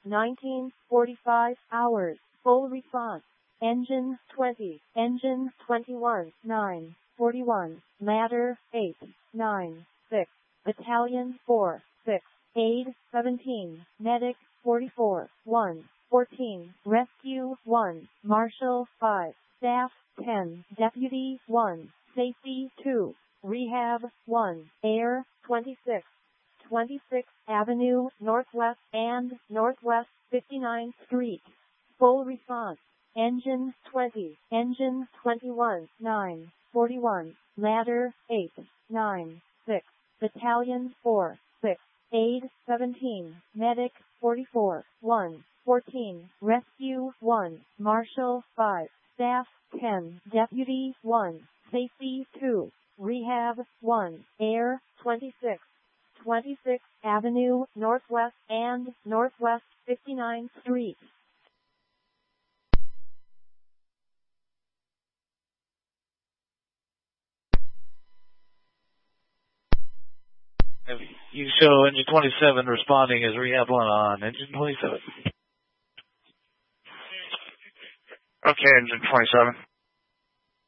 19:45 hours. Full response. Engine 20. Engine 21. 9:41. Ladder 8. 9. 6. Battalion 4. 6. Aid 17. Medic 44. 1. 14. Rescue 1. Marshal 5. Staff 10. Deputy 1. Safety 2. Rehab 1. Air 26. 26th Avenue Northwest and Northwest 59th Street. Full response. Engine 20. Engine 21. 9:41. Ladder 8. 9. 6. Battalion 4. 6. Aid 17. Medic 44. 1. 14. Rescue 1. Marshal 5. Staff 10. Deputy 1. Safety 2. Rehab 1. Air 26. 26th Avenue Northwest and Northwest 59th Street. You show engine 27 responding as rehab 1 on engine 27. Okay, engine 27.